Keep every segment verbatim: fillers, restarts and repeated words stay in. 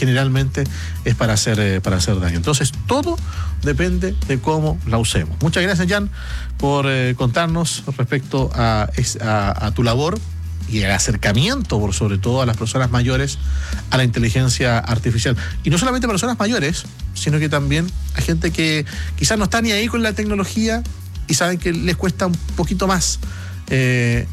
generalmente es para hacer, eh, para hacer daño. Entonces, todo depende de cómo la usemos. Muchas gracias, Jan, por eh, contarnos respecto a, a, a tu labor y el acercamiento, por sobre todo, a las personas mayores a la inteligencia artificial. Y no solamente a personas mayores, sino que también a gente que quizás no está ni ahí con la tecnología y saben que les cuesta un poquito más eh,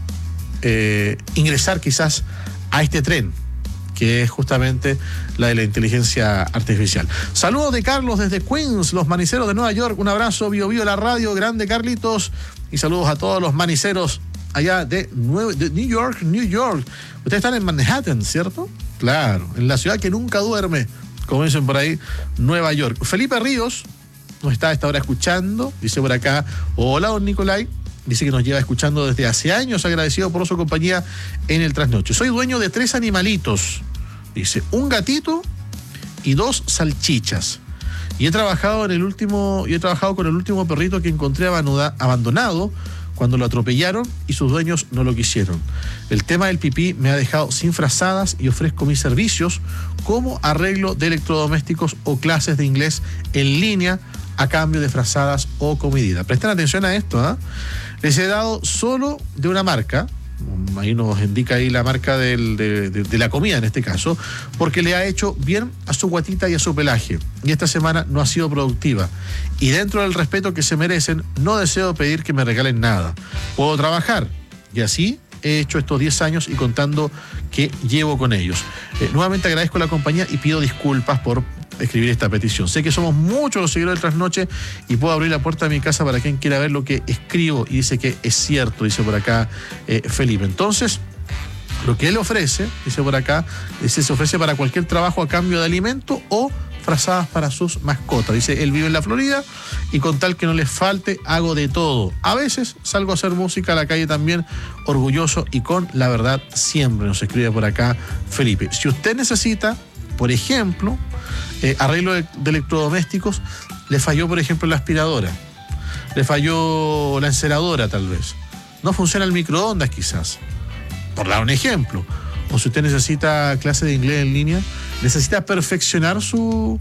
eh, ingresar quizás a este tren, que es justamente la de la inteligencia artificial. Saludos de Carlos desde Queens, los maniceros de Nueva York. Un abrazo, Bio Bio, la radio, grande Carlitos. Y saludos a todos los maniceros allá de, Nue- de New York, New York. Ustedes están en Manhattan, ¿cierto? Claro, en la ciudad que nunca duerme, como dicen por ahí, Nueva York. Felipe Ríos nos está a esta hora escuchando, dice por acá, hola, don Nicolai. Dice que nos lleva escuchando desde hace años, agradecido por su compañía en el trasnoche. Soy dueño de tres animalitos, dice, un gatito y dos salchichas. Y he trabajado en el último, y he trabajado con el último perrito que encontré abandonado cuando lo atropellaron y sus dueños no lo quisieron. El tema del pipí me ha dejado sin frazadas y ofrezco mis servicios como arreglo de electrodomésticos o clases de inglés en línea a cambio de frazadas o comidita. Presten atención a esto, ¿eh? Les he dado solo de una marca, ahí nos indica ahí la marca del, de, de, de la comida en este caso, porque le ha hecho bien a su guatita y a su pelaje. Y esta semana no ha sido productiva. Y dentro del respeto que se merecen, no deseo pedir que me regalen nada. Puedo trabajar. Y así he hecho estos diez años y contando que llevo con ellos. Eh, nuevamente agradezco la compañía y pido disculpas por escribir esta petición. Sé que somos muchos los seguidores del Trasnoche y puedo abrir la puerta de mi casa para quien quiera ver lo que escribo, y dice que es cierto, dice por acá eh, Felipe. Entonces, lo que él ofrece, dice por acá, dice, se ofrece para cualquier trabajo a cambio de alimento o frazadas para sus mascotas. Dice, él vive en la Florida y con tal que no les falte, hago de todo. A veces salgo a hacer música a la calle también, orgulloso y con la verdad siempre, nos escribe por acá Felipe. Si usted necesita, por ejemplo, eh, arreglo de, de electrodomésticos, le falló, por ejemplo, la aspiradora, le falló la enceradora tal vez, no funciona el microondas quizás, por dar un ejemplo, o si usted necesita clase de inglés en línea, necesita perfeccionar su,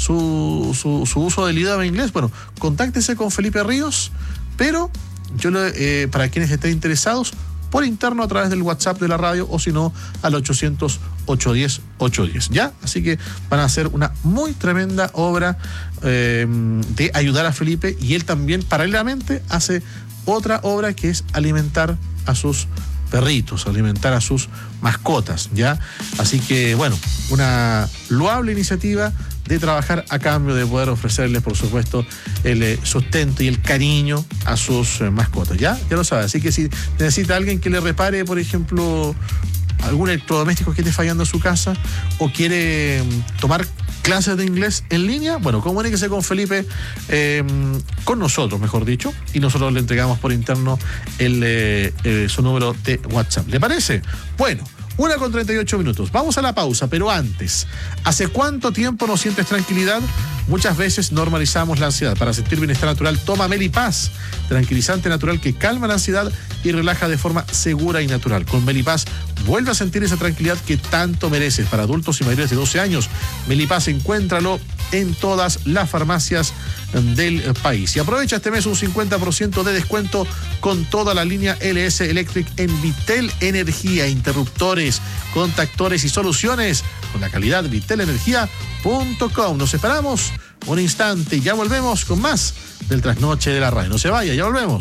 su, su, su uso del idioma inglés, bueno, contáctese con Felipe Ríos, pero yo le, eh, para quienes estén interesados, por interno a través del WhatsApp de la radio, o si no, al ochocientos, ochocientos diez, ochocientos diez, ¿ya? Así que van a hacer una muy tremenda obra eh, de ayudar a Felipe, y él también, paralelamente, hace otra obra que es alimentar a sus perritos, alimentar a sus mascotas, ¿ya? Así que, bueno, una loable iniciativa de trabajar a cambio de poder ofrecerles, por supuesto, el eh, sustento y el cariño a sus eh, mascotas, ¿ya? Ya lo sabe. Así que si necesita alguien que le repare, por ejemplo, algún electrodoméstico que esté fallando en su casa, o quiere mm, tomar clases de inglés en línea, bueno, comuníquese con Felipe, eh, con nosotros, mejor dicho, y nosotros le entregamos por interno el, eh, eh, su número de WhatsApp. ¿Le parece? Bueno, una con treinta y ocho minutos. Vamos a la pausa, pero antes, ¿hace cuánto tiempo no sientes tranquilidad? Muchas veces normalizamos la ansiedad. Para sentir bienestar natural, toma Melipaz, tranquilizante natural que calma la ansiedad y relaja de forma segura y natural. Con Melipaz, vuelve a sentir esa tranquilidad que tanto mereces. Para adultos y mayores de doce años, Melipaz, encuéntralo en todas las farmacias del país. Y aprovecha este mes un cincuenta por ciento de descuento con toda la línea L S Electric en Vitel Energía, interruptores, contactores y soluciones con la calidad vitel energía punto com. Nos esperamos un instante y ya volvemos con más del Trasnoche de la Radio. No se vaya, ya volvemos.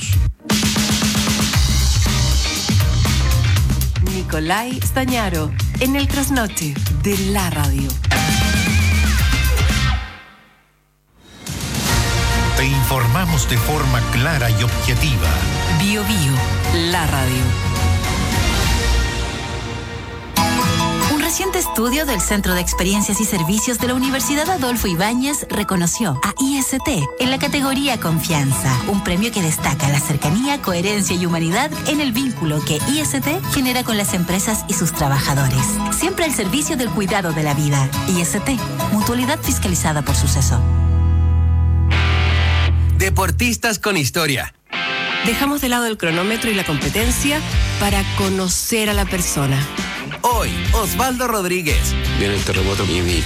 Nicolai Stañaro en el Trasnoche de la Radio. Te informamos de forma clara y objetiva. Bio Bio, la radio. Un reciente estudio del Centro de Experiencias y Servicios de la Universidad Adolfo Ibáñez reconoció a I S T en la categoría Confianza, un premio que destaca la cercanía, coherencia y humanidad en el vínculo que I S T genera con las empresas y sus trabajadores. Siempre al servicio del cuidado de la vida. I S T, mutualidad fiscalizada por Suceso. Deportistas con historia. Dejamos de lado el cronómetro y la competencia para conocer a la persona. Hoy, Osvaldo Rodríguez. Viene el terremoto y mi